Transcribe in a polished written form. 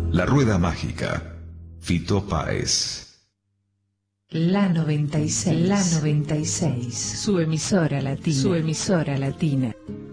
La Rueda Mágica. Fito Páez. La 96, su emisora latina.